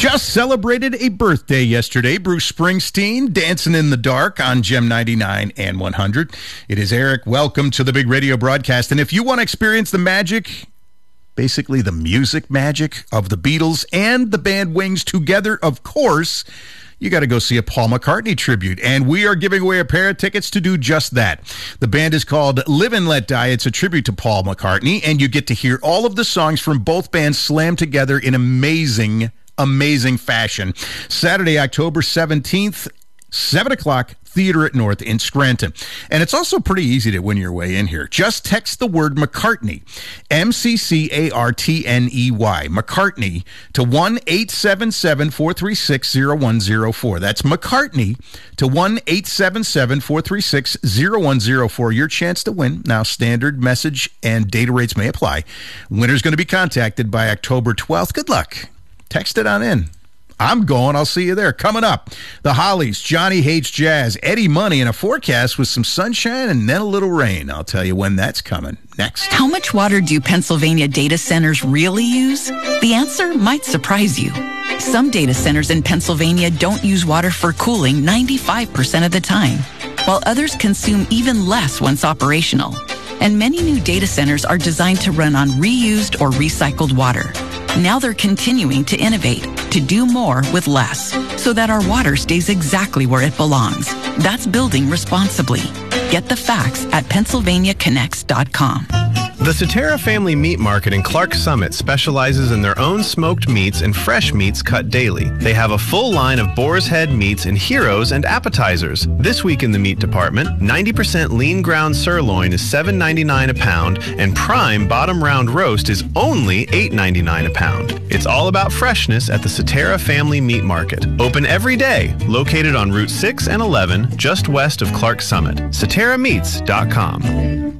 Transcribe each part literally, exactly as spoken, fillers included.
Just celebrated a birthday yesterday. Bruce Springsteen, Dancing in the Dark on Gem ninety-nine and one hundred. It is Eric. Welcome to the big radio broadcast. And if you want to experience the magic, basically the music magic of the Beatles and the band Wings together, of course, you got to go see a Paul McCartney tribute. And we are giving away a pair of tickets to do just that. The band is called Live and Let Die. It's a tribute to Paul McCartney. And you get to hear all of the songs from both bands slammed together in amazing Amazing fashion. Saturday, October seventeenth, seven o'clock, Theater at North in Scranton. And it's also pretty easy to win your way in here. Just text the word McCartney, M C C A R T N E Y, McCartney, to one eight seven seven, four three six, zero one zero four. That's McCartney to one eight seven seven, four three six, zero one zero four. Your chance to win. Now, standard message and data rates may apply. Winner's going to be contacted by October twelfth. Good luck. Text it on in. I'm going. I'll see you there. Coming up, the Hollies, Johnny Hates Jazz, Eddie Money, and a forecast with some sunshine and then a little rain. I'll tell you when that's coming. Next. How much water do Pennsylvania data centers really use? The answer might surprise you. Some data centers in Pennsylvania don't use water for cooling ninety-five percent of the time, while others consume even less once operational. And many new data centers are designed to run on reused or recycled water. Now they're continuing to innovate, to do more with less, so that our water stays exactly where it belongs. That's building responsibly. Get the facts at Pennsylvania Connects dot com. The Cetera Family Meat Market in Clark Summit specializes in their own smoked meats and fresh meats cut daily. They have a full line of boar's head meats and heroes and appetizers. This week in the meat department, ninety percent lean ground sirloin is seven ninety-nine a pound, and prime bottom round roast is only eight ninety-nine a pound. It's all about freshness at the Cetera Family Meat Market. Open every day, located on Route six and eleven, just west of Clark Summit. Cetera Meats dot com.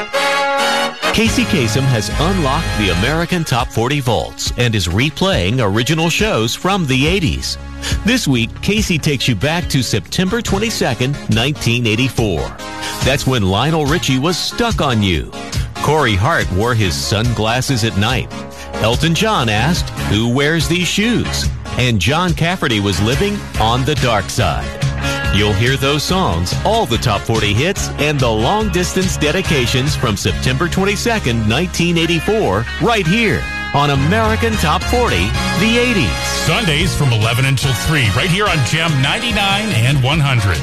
Casey Kasem has unlocked the American Top forty Vaults and is replaying original shows from the eighties. This week, Casey takes you back to September twenty-second, nineteen eighty-four. That's when Lionel Richie was Stuck on You. Corey Hart wore his sunglasses at night. Elton John asked, "Who wears these shoes?" And John Cafferty was living on the dark side. You'll hear those songs, all the top forty hits, and the long-distance dedications from September twenty-second, nineteen eighty-four, right here on American Top forty, the eighties. Sundays from eleven until three, right here on Gem ninety-nine and one hundred.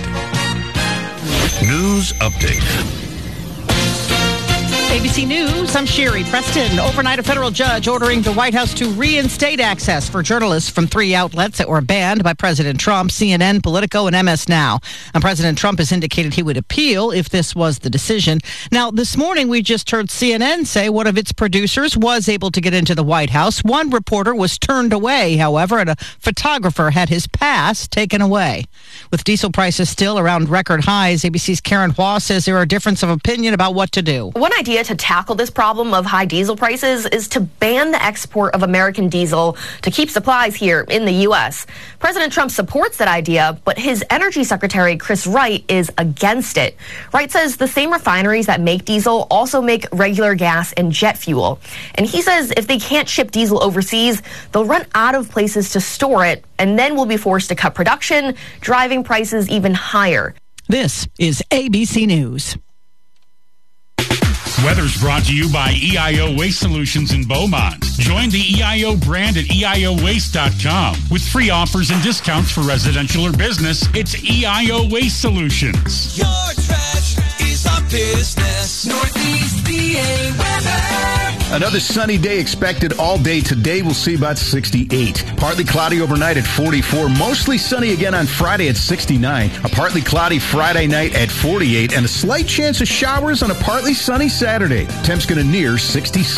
News Update. A B C News, I'm Sherry Preston. Overnight, a federal judge ordering the White House to reinstate access for journalists from three outlets that were banned by President Trump, C N N, Politico, and M S Now. And President Trump has indicated he would appeal if this was the decision. Now, this morning, we just heard C N N say one of its producers was able to get into the White House. One reporter was turned away, however, and a photographer had his pass taken away. With diesel prices still around record highs, A B C's Karen Hua says there are a difference of opinion about what to do. One idea to tackle this problem of high diesel prices is to ban the export of American diesel to keep supplies here in the U S. President Trump supports that idea, but his Energy Secretary, Chris Wright, is against it. Wright says the same refineries that make diesel also make regular gas and jet fuel. And he says if they can't ship diesel overseas, they'll run out of places to store it, and then we'll be forced to cut production, driving prices even higher. This is A B C News. Weather's brought to you by E I O Waste Solutions in Beaumont. Join the E I O brand at E I O waste dot com. With free offers and discounts for residential or business, it's E I O Waste Solutions. Your trash is our business. Northeast P A weather. Another sunny day expected all day today. We'll see about sixty-eight. Partly cloudy overnight at forty-four. Mostly sunny again on Friday at sixty-nine. A partly cloudy Friday night at forty-eight. And a slight chance of showers on a partly sunny Saturday. Temps going to near sixty-six.